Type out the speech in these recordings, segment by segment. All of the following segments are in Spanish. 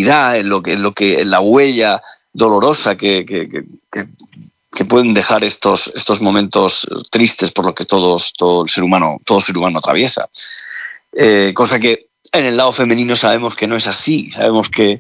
profundidad, en la huella dolorosa que pueden dejar estos momentos tristes por lo que todo ser humano atraviesa. Cosa que en el lado femenino sabemos que no es así. Sabemos que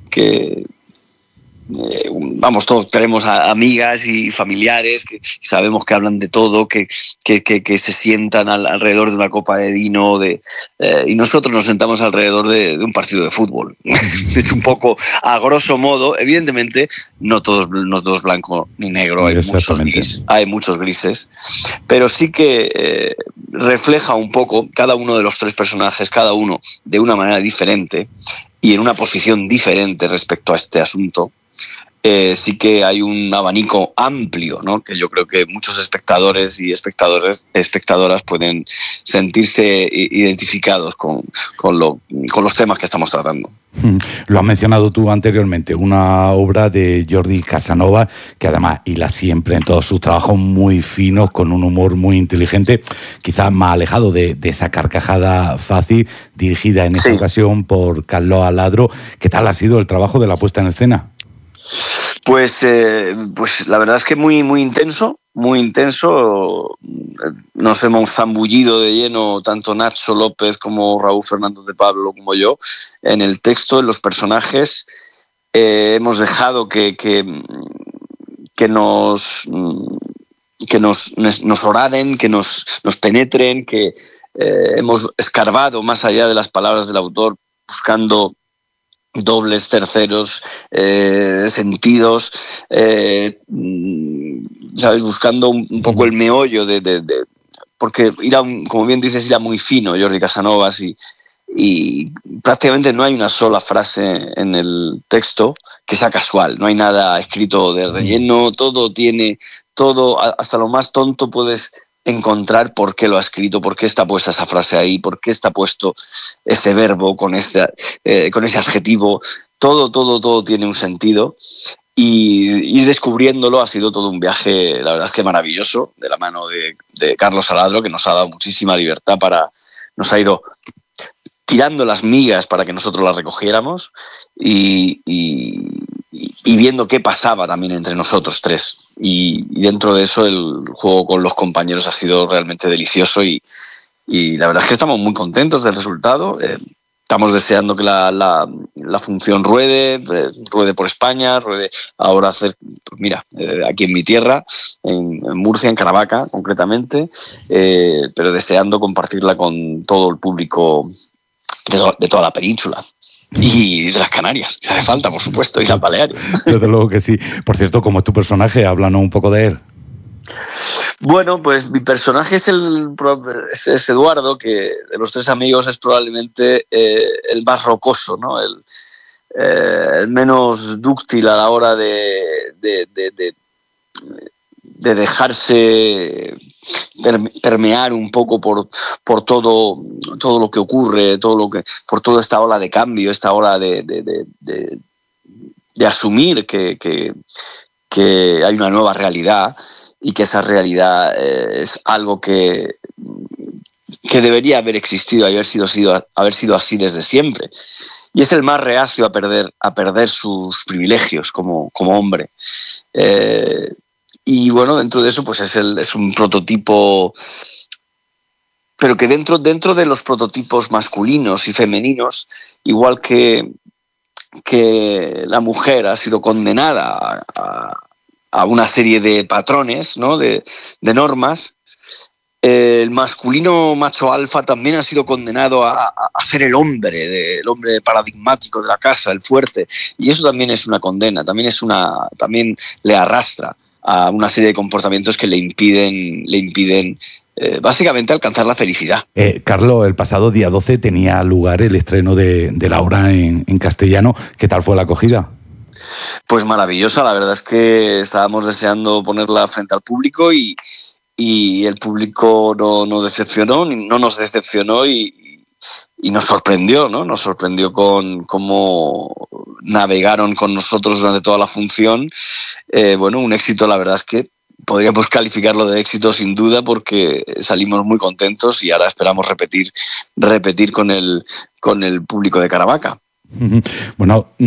todos tenemos amigas y familiares que sabemos que hablan de todo, que se sientan alrededor de una copa de vino y nosotros nos sentamos alrededor de un partido de fútbol. Es un poco a grosso modo. Evidentemente no todo es blanco ni negro, hay muchos grises, pero sí que refleja un poco cada uno de los tres personajes, cada uno de una manera diferente y en una posición diferente respecto a este asunto. Sí que hay un abanico amplio, ¿no? Que yo creo que muchos espectadores y espectadoras pueden sentirse identificados con los temas que estamos tratando. Lo has mencionado tú anteriormente, una obra de Jordi Casanova, que además hila siempre en todos sus trabajos muy finos, con un humor muy inteligente, quizás más alejado de esa carcajada fácil, dirigida en esta ocasión por Carlos Aladro. ¿Qué tal ha sido el trabajo de la puesta en escena? Pues la verdad es que muy intenso. Nos hemos zambullido de lleno, tanto Nacho López como Raúl Fernández de Pablo como yo, en el texto, en los personajes. Hemos dejado que nos horaden, que nos penetren, que hemos escarbado más allá de las palabras del autor, buscando dobles, terceros, sentidos, ¿sabes? Buscando un poco el meollo porque como bien dices, irá muy fino Jordi Casanova, y prácticamente no hay una sola frase en el texto que sea casual, no hay nada escrito de relleno, todo, hasta lo más tonto puedes encontrar por qué lo ha escrito, por qué está puesta esa frase ahí, por qué está puesto ese verbo con ese adjetivo. Todo tiene un sentido, y ir descubriéndolo ha sido todo un viaje, la verdad es que maravilloso, de la mano de Carlos Aladro, que nos ha dado muchísima libertad, nos ha ido tirando las migas para que nosotros las recogiéramos y viendo qué pasaba también entre nosotros tres. Y dentro de eso el juego con los compañeros ha sido realmente delicioso y la verdad es que estamos muy contentos del resultado. Estamos deseando que la función ruede por España, ruede ahora aquí en mi tierra, en Murcia, en Caravaca concretamente, pero deseando compartirla con todo el público de toda la península. Y de las Canarias, si hace falta, por supuesto, y las Baleares. Desde luego que sí. Por cierto, ¿cómo es tu personaje? Háblanos un poco de él. Bueno, pues mi personaje es Eduardo, que de los tres amigos es probablemente el más rocoso, ¿no? El menos dúctil a la hora de dejarse permear un poco por todo lo que ocurre, por toda esta ola de cambio, esta ola de asumir que hay una nueva realidad, y que esa realidad es algo que debería haber existido, haber sido así desde siempre. Y es el más reacio a perder sus privilegios como hombre. Y bueno, dentro de eso pues es un prototipo, pero que dentro de los prototipos masculinos y femeninos, igual que la mujer ha sido condenada a una serie de patrones, ¿no? de normas, el masculino macho alfa también ha sido condenado a ser el hombre paradigmático de la casa, el fuerte, y eso también es una condena, también le arrastra a una serie de comportamientos que le impiden básicamente alcanzar la felicidad. Carlos, el pasado día 12 tenía lugar el estreno de la obra en castellano. ¿Qué tal fue la acogida? Pues maravillosa, la verdad es que estábamos deseando ponerla frente al público y el público no nos decepcionó y nos sorprendió, ¿no? Nos sorprendió con cómo navegaron con nosotros durante toda la función. Un éxito, la verdad es que podríamos calificarlo de éxito sin duda, porque salimos muy contentos y ahora esperamos repetir con el público de Caravaca. Bueno,